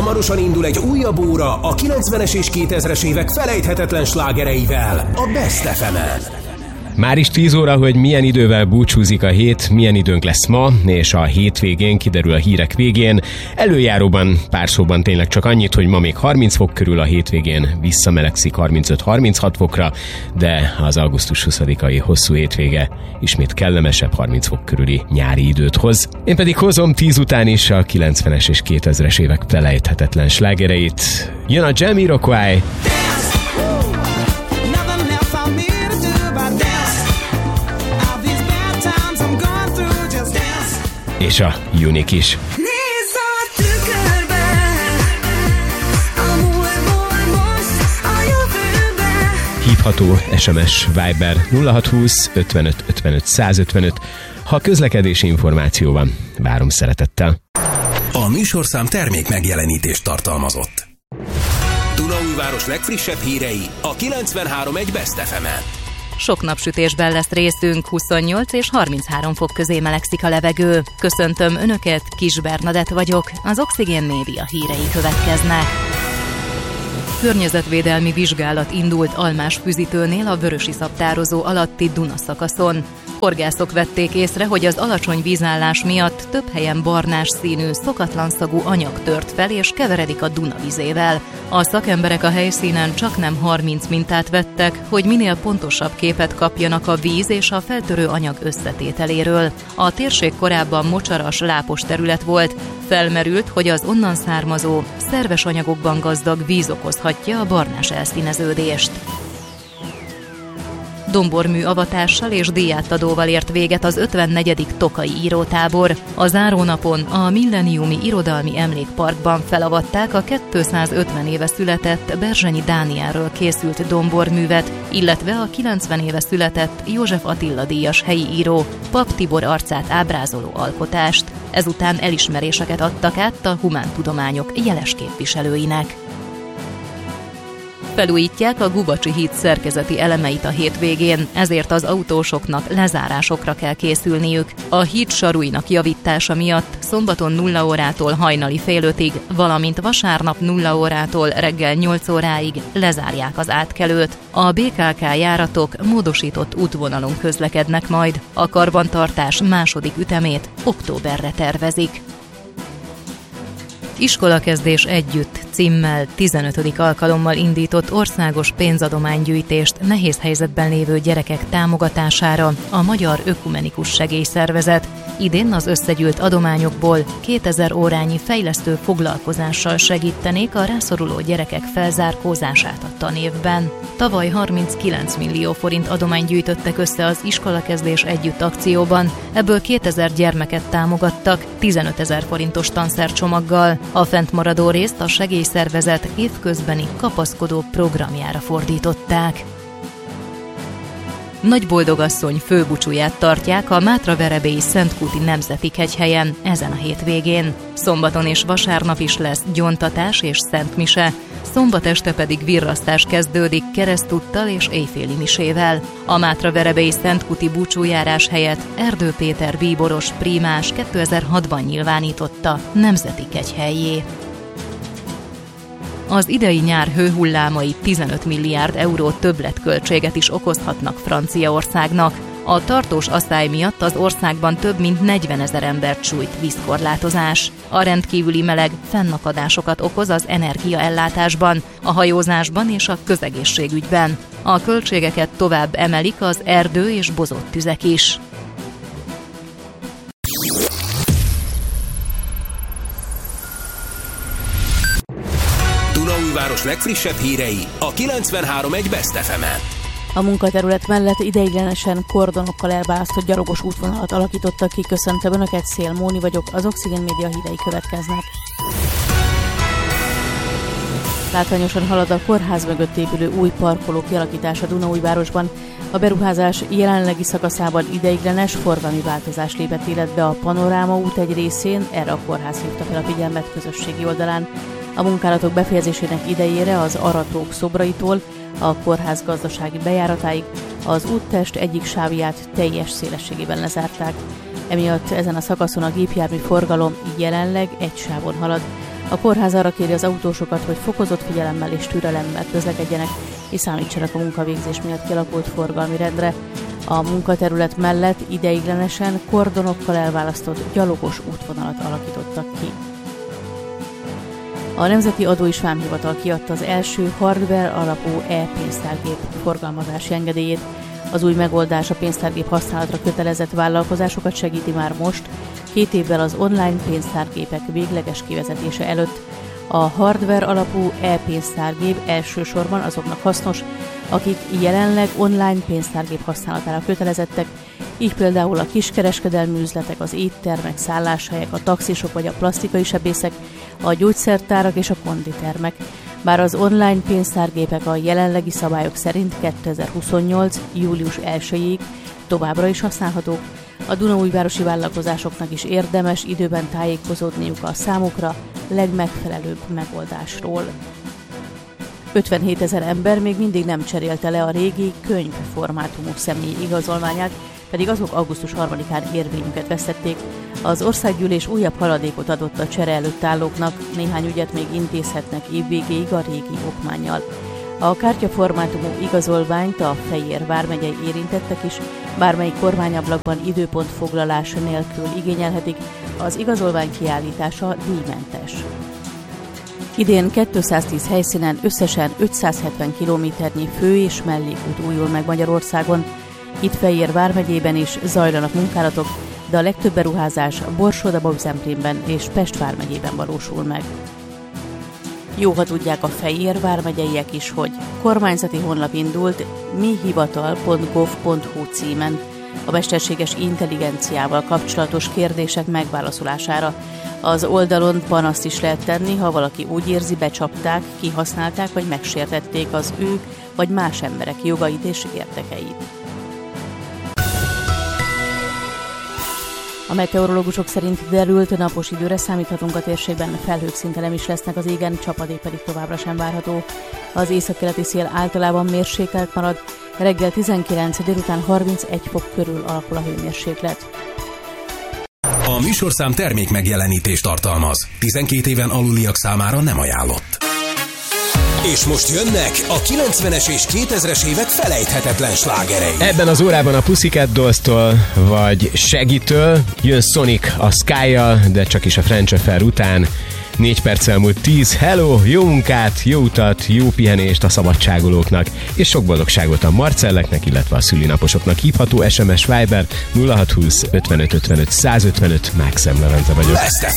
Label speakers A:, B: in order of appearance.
A: Hamarosan indul egy újabb óra a 90-es és 2000-es évek felejthetetlen slágereivel a Best FM-en.
B: Már is 10 óra, hogy milyen idővel búcsúzik a hét, milyen időnk lesz ma, és a hétvégén kiderül a hírek végén. Előjáróban, pár szóban tényleg csak annyit, hogy ma még 30 fok körül, a hétvégén visszamelegszik 35-36 fokra, de az augusztus 20-ai hosszú hétvége ismét kellemesebb 30 fok körüli nyári időt hoz. Én pedig hozom 10 után is a 90-es és 2000-es évek felejthetetlen slágereit. Jön a Jamiroquai, és a Unique is. Hívható SMS Viber 0620 55 55 155. Ha közlekedési információ van, várom szeretettel.
A: A műsorszám termék megjelenítést tartalmazott. Dunaújváros legfrissebb hírei a 93.1 Best FM-en.
C: Sok napsütésben lesz részünk, 28 és 33 fok közé melegszik a levegő. Köszöntöm Önöket, Kis Bernadett vagyok, az Oxigén Média hírei következnek. Környezetvédelmi vizsgálat indult Almásfüzitőnél a Vörösiszap tározó alatti Duna szakaszon. Horgászok vették észre, hogy az alacsony vízállás miatt több helyen barnás színű, szokatlan szagú anyag tört fel és keveredik a Duna vizével. A szakemberek a helyszínen csaknem 30 mintát vettek, hogy minél pontosabb képet kapjanak a víz és a feltörő anyag összetételéről. A térség korábban mocsaras, lápos terület volt, felmerült, hogy az onnan származó, szerves anyagokban gazdag víz okozhatja a barnás elszíneződést. Dombormű avatással és díjátadóval ért véget az 54. Tokai írótábor. A zárónapon a Milleniumi Irodalmi Emlékparkban felavatták a 250 éve született Berzsenyi Dánielről készült domborművet, illetve a 90 éve született József Attila díjas helyi író Pap Tibor arcát ábrázoló alkotást. Ezután elismeréseket adtak át a humántudományok jeles képviselőinek. Felújítják a Gubacsi híd szerkezeti elemeit a hétvégén, ezért az autósoknak lezárásokra kell készülniük. A híd sarujnak javítása miatt szombaton 0 órától hajnali fél 5-ig, valamint vasárnap 0 órától reggel 8 óráig lezárják az átkelőt. A BKK járatok módosított útvonalon közlekednek majd. A karbantartás második ütemét októberre tervezik. Iskolakezdés együtt címmel 15. alkalommal indított országos pénzadománygyűjtést nehéz helyzetben lévő gyerekek támogatására a Magyar Ökumenikus Segélyszervezet. Idén az összegyűlt adományokból 2000 órányi fejlesztő foglalkozással segítenék a rászoruló gyerekek felzárkózását a tanévben. Tavaly 39 millió forint adományt gyűjtöttek össze az Iskolakezdés együtt akcióban, ebből 2000 gyermeket támogattak 15 000 forintos tanszercsomaggal. A fentmaradó részt a segélyszervezet évközbeni kapaszkodó programjára fordították. Nagyboldogasszony főbúcsúját tartják a Mátraverebélyi Szentkúti Nemzeti Kegyhelyen ezen a hétvégén. Szombaton és vasárnap is lesz gyóntatás és szentmise, szombat este pedig virrasztás kezdődik keresztúttal és éjféli misével. A Mátraverebélyi Szentkúti búcsújárás helyett Erdő Péter bíboros prímás 2006-ban nyilvánította nemzeti kegyhellyé. Az idei nyár hőhullámai 15 milliárd euró többletköltséget is okozhatnak Franciaországnak. A tartós asszály miatt az országban több mint 40 000 embert sújt vízkorlátozás. A rendkívüli meleg fennakadásokat okoz az energiaellátásban, a hajózásban és a közegészségügyben. A költségeket tovább emelik az erdő- és bozott tüzek is.
A: Dunaújváros legfrissebb hírei a 93.1 Best FM-en.
D: A munkaterület mellett ideiglenesen kordonokkal elválasztott gyalogos útvonalat alakítottak ki. Köszöntöm Önöket, Szél Móni vagyok, az Oxigén Média hírei következnek. Látványosan halad a kórház mögött épülő új parkoló kialakítása Dunaújvárosban. A beruházás jelenlegi szakaszában ideiglenes forgalmi változás lépett életbe a Panoráma út egy részén, erre a kórház hívta fel a figyelmet közösségi oldalán. A munkálatok befejezésének idejére az aratók szobraitól a kórház gazdasági bejáratáig az úttest egyik sávját teljes szélességében lezárták. Emiatt ezen a szakaszon a gépjármű forgalom jelenleg egy sávon halad. A kórház arra kéri az autósokat, hogy fokozott figyelemmel és türelemmel közlekedjenek, és számítsanak a munkavégzés miatt kialakult forgalmi rendre. A munkaterület mellett ideiglenesen kordonokkal elválasztott gyalogos útvonalat alakítottak ki. A Nemzeti Adó és Vámhivatal kiadta az első hardware alapú e-pénztárgép forgalmazási engedélyét. Az új megoldás a pénztárgép használatra kötelezett vállalkozásokat segíti már most, 2 évvel az online pénztárgépek végleges kivezetése előtt. A hardware alapú e-pénztárgép elsősorban azoknak hasznos, akik jelenleg online pénztárgép használatára kötelezettek, így például a kiskereskedelmi üzletek, az éttermek, szálláshelyek, a taxisok vagy a plastikai sebészek, a gyógyszertárak és a konditermek. Bár az online pénztárgépek a jelenlegi szabályok szerint 2028. július 1-ig továbbra is használhatók, a dunaújvárosi vállalkozásoknak is érdemes időben tájékozódniuk a számukra legmegfelelőbb megoldásról. 57 000 ember még mindig nem cserélte le a régi könyvformátumú személyi igazolványát, pedig azok augusztus 3-án érvényüket vesztették. Az országgyűlés újabb haladékot adott a csere előtt állóknak, néhány ügyet még intézhetnek évvégéig a régi okmánnyal. A kártyaformátumú igazolványt a Fejér vármegyei érintettek is bármelyik kormányablakban időpontfoglalás nélkül igényelhetik, az igazolvány kiállítása díjmentes. Idén 210 helyszínen összesen 570 kilométernyi fő- és mellékút újul meg Magyarországon. Itt Fejér vármegyében is zajlanak munkálatok, de a legtöbb beruházás Borsod-Abaúj-Zemplénben és Pest vármegyében valósul meg. Jó, ha tudják a Fejér vármegyeiek is, hogy kormányzati honlap indult mihivatal.gov.hu címen a mesterséges intelligenciával kapcsolatos kérdések megválaszolására. Az oldalon panaszt is lehet tenni, ha valaki úgy érzi, becsapták, kihasználták vagy megsértették az ő vagy más emberek jogait és érdekeit. A meteorológusok szerint derült napos időre számíthatunk a térségben, felhők szinte nem is lesznek az égen, csapadék pedig továbbra sem várható. Az északkeleti szél általában mérsékelt marad, reggel 19, délután 31 fok körül alakul a hőmérséklet.
A: A műsorszám termék megjelenítést tartalmaz. 12 éven aluliak számára nem ajánlott. És most jönnek a 90-es és 2000-es évek felejthetetlen slágerei.
B: Ebben az órában a Pussycat Dolls-tól vagy Shaggy-től jön Sonic a Sky-jal, de csak is a French Affair után. 4 perccel múlt 10. Hello, jó munkát, jó utat, jó pihenést a szabadságolóknak, és sok boldogságot a Marcelleknek, illetve a szülinaposoknak. Hívható SMS Viber 0620 55 55 155. Mákszem Levente vagyok.